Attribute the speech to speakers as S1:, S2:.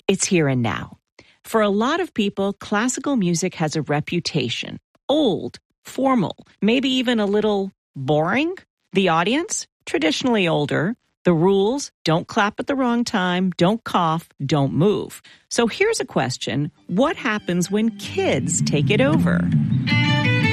S1: It's here and now. For a lot of people, classical music has a reputation. Old, formal, maybe even a little boring. The audience, traditionally older. The rules, don't clap at the wrong time, don't cough, don't move. So here's a question. What happens when kids take it over?